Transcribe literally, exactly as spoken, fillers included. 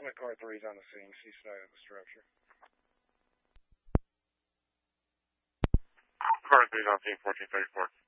Summit Car three is on the scene, C side of the structure. Car three is on scene, fourteen thirty-four.